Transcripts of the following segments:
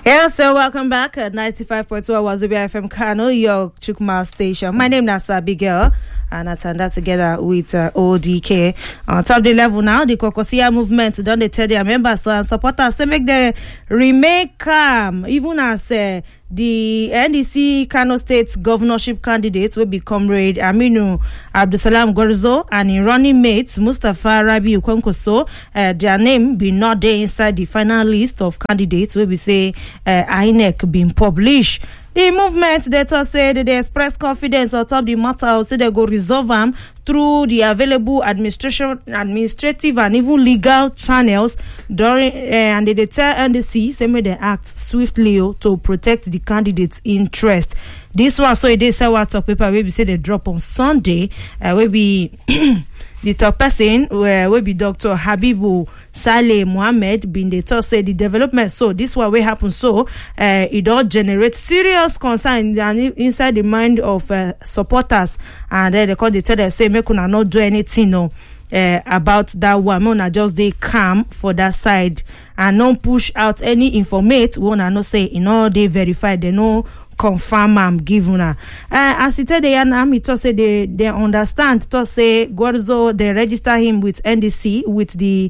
Yeah, so welcome back at 95.2 Wazobia FM Kano, your Chukma station. My name is Abigail, and I turn that together with ODK. On top of the level now, the Kokosia movement don't they tell their members and supporters to make the remain calm, even as the NDC Kano State governorship candidate will be Comrade Aminu Abdusalam Gorzo and in running mates Mustafa Rabi Ukonkoso, their name be not there inside the final list of candidates will be say INEC being published. The movement that say that they express confidence on top of the matter, say they go resolve them through the available administrative and even legal channels during and they tell NDC say may they act swiftly to protect the candidates' interest. This was so they say what talk paper we say they drop on Sunday. We be the top person will be Dr. Habibu Saleh Mohammed been the talk say the development so this what will happen so it don't generate serious concern inside the mind of supporters, and then they call the tell say make una not do anything about that one. Una just they calm for that side and don't push out any informate. We wanna not say in all they verified they know confirm am give una. As it said the army to say they understand to say Gorzo they register him with NDC with the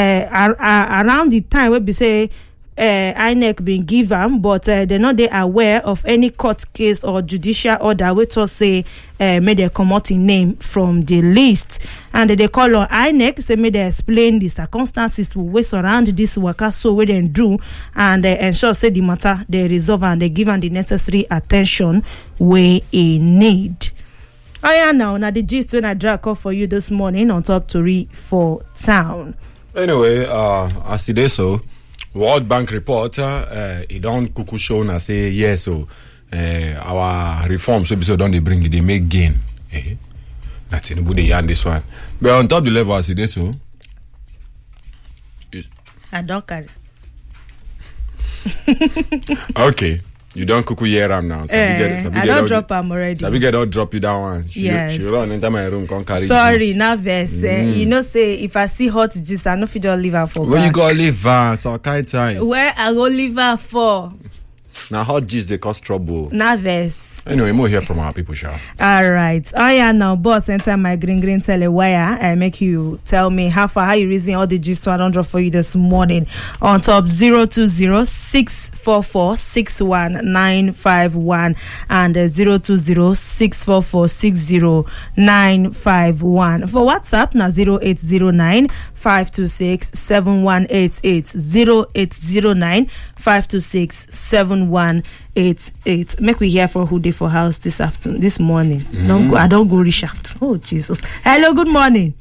around the time where we say INEC been given, but they're not they aware of any court case or judicial order which to say may they come out in name from the list, and they call on INEC say may they explain the circumstances we surround this worker so we then do and ensure say the matter they resolve and they give them the necessary attention we need. Oh yeah, now the gist when I drag off for you this morning on top to for town. Anyway, as it is so. World Bank report, it don't kuku show na say yes, so our reforms so don't they bring it, they make gain. That's anybody yarn this one. But on top of the level as it is so. I don't carry. Okay. You don't kuku hear am now. I don't drop am already. Sabi don't drop you that one. She run enter my room, can't carry. Sorry, now verse. You know, say if I see hot gist, I know if you don't leave her for. Where you go leave her? So kind times. Where I go leave her for? Now hot gist they cause trouble. Now verse. Anyway, more hear from our people, Sha. All right. Oh yeah, now boss enter my green telewire and make you tell me how you reason all the gist so I don't drop for you this morning on top 020-644-61951 and 020-644-60951. For WhatsApp now 0809-526-7188 0809-526-7188. Make we hear for who they for house this morning. I don't go reshaft. Oh Jesus. Hello, good morning.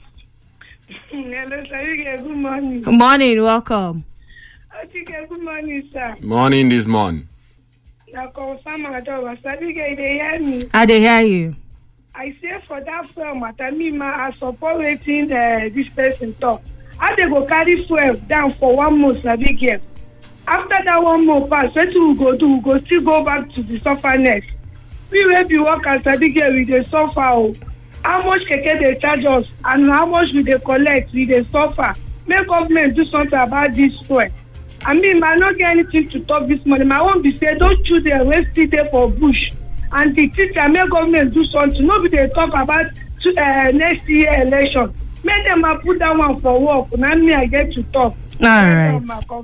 Hello, sir. Good morning. Good morning, welcome. Good morning, sir. Morning this morning. I confirm my dog. They hear me. I they hear you. I say for that film, I support waiting this person talk. I they go carry fuel down for 1 month, Abigail. After that 1 month pass, what we go do? We go still go back to the sufferness. We will be workers, Abigail, with the suffer. How much keke they charge us and how much we they collect with the suffer. May government do something about this fuel. I mean, I not get anything to talk this morning. My own be say don't choose the waste there for bush. And the teacher, may government do something. Nobody they talk about next year election. Make them put that one for work. Now me I get to talk. All right.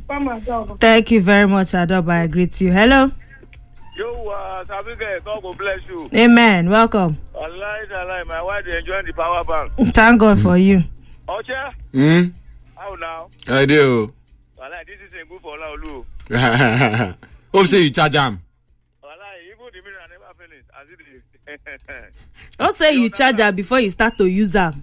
Thank you very much, Adob. I agree to you. Hello. Yo, Sabiga, God will bless you. Amen. Welcome. Allah, my wife is enjoying the power bank. Thank God for you. Ocha? How now? I do. Allah, this is a good for Laulu. Hope say you charge him. Allah, even the mirror never finished. As it is. Don't say you charge her before you start to use her.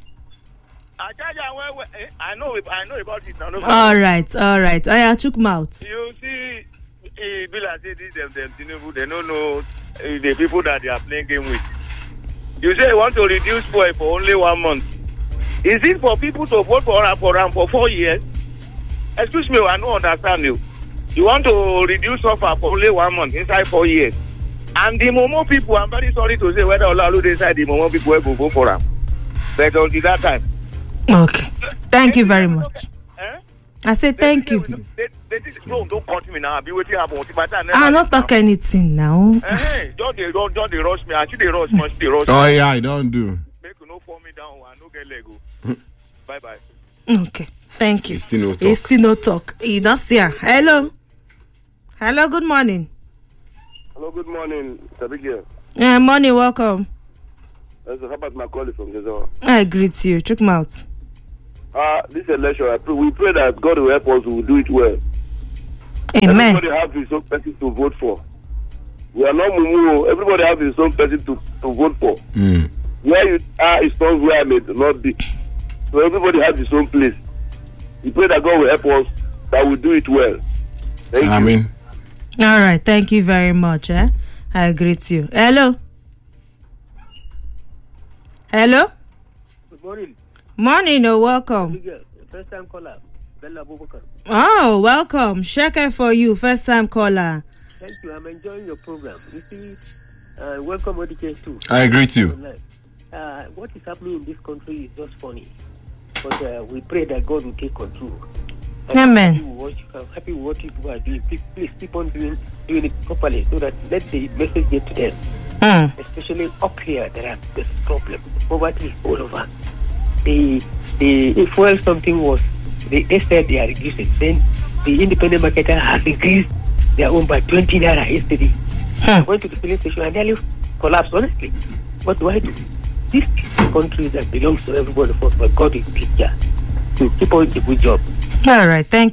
I charge her I know about it now. All right. I took mouth. You see, Bill I say this them they don't know the people that they are playing game with. You say you want to reduce fuel for only 1 month. Is it for people to vote for 4 years? Excuse me, I don't understand you. You want to reduce suffer for only 1 month inside 4 years. And the Momo people, I'm very sorry to say whether Olalu decide the Momo people will go for them. But until that time. Okay. Thank you very much. I said thank you. Don't cut me now. Be waiting about it. But I not talk anything now. Don't they rush me. Actually, they rush. Must they rush? Oh yeah, I don't do. Make you no fall me down. I no get Lego. Bye bye. Okay, thank you. It's still no talk. It's still no talk. He don't see her. Hello. Hello. Good morning. Hello, good morning, Abigail. Yeah, morning. Welcome. How about my colleague from Gezawa? I greet you. Check my out. This election, we pray that God will help us. We will do it well. Amen. Everybody has his own person to vote for. We are not mumu. Everybody has his own person to vote for. Where you are is not where I may not be. So everybody has his own place. We pray that God will help us, that we do it well. Thank you. Amen. All right. Thank you very much. I greet you. Hello. Hello. Good morning. Morning. Welcome. First time caller, Bella Abubakar. Oh, welcome. Sheke for you. First time caller. Thank you. I'm enjoying your program. You see, welcome ODK too. I agree too. What is happening in this country is just funny. But we pray that God will take control. Amen. I'm happy with what people are doing. Please keep on doing it properly so that let the message get to them. Especially up here, there are this problem. Poverty is all over. If well something was, they said they are reducing, then the independent marketer has increased their own by 20 naira yesterday. I went to the filling station and nearly collapsed, honestly. What do I do? This is a country that belongs to everybody, but God is teacher. So keep on the good job. All right. Thank